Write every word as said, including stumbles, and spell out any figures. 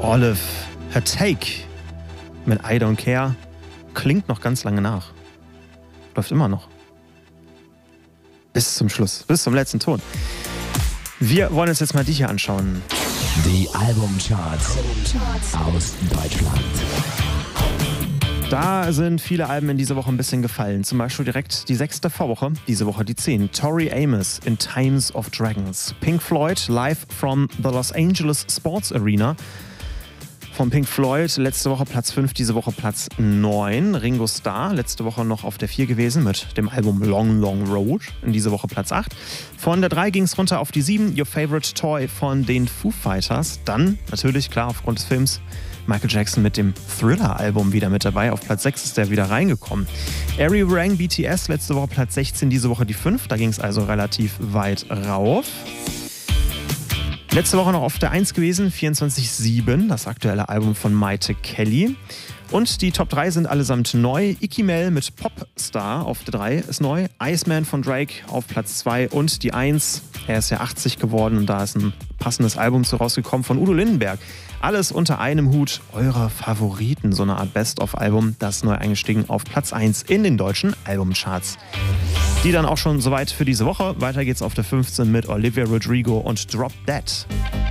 Olive, her Take mit I Don't Care klingt noch ganz lange nach. Läuft immer noch. Bis zum Schluss, bis zum letzten Ton. Wir wollen uns jetzt mal die hier anschauen. Die Albumcharts aus Deutschland. Da sind viele Alben in dieser Woche ein bisschen gefallen. Zum Beispiel direkt die sechste Vorwoche, diese Woche die zehn. Tori Amos in Times of Dragons. Pink Floyd live from the Los Angeles Sports Arena. Von Pink Floyd letzte Woche Platz fünf, diese Woche Platz neun. Ringo Starr letzte Woche noch auf der vier gewesen mit dem Album Long Long Road. In dieser Woche Platz acht. Von der drei ging es runter auf die sieben. Your Favorite Toy von den Foo Fighters. Dann natürlich, klar, aufgrund des Films Michael Jackson mit dem Thriller-Album wieder mit dabei. Auf Platz sechs ist er wieder reingekommen. Ari Rang B T S letzte Woche Platz sechzehn, diese Woche die fünf. Da ging es also relativ weit rauf. Letzte Woche noch auf der eins gewesen, vierundzwanzig sieben, das aktuelle Album von Maite Kelly. Und die Top drei sind allesamt neu. Icky Mel mit Popstar auf der drei ist neu. Iceman von Drake auf Platz zwei und die eins. Er ist ja achtzig geworden und da ist ein passendes Album zu rausgekommen von Udo Lindenberg. Alles unter einem Hut, eure Favoriten, so eine Art Best-of-Album, das neu eingestiegen auf Platz eins in den deutschen Albumcharts. Die dann auch schon soweit für diese Woche. Weiter geht's auf der fünfzehn mit Olivia Rodrigo und Drop Dead.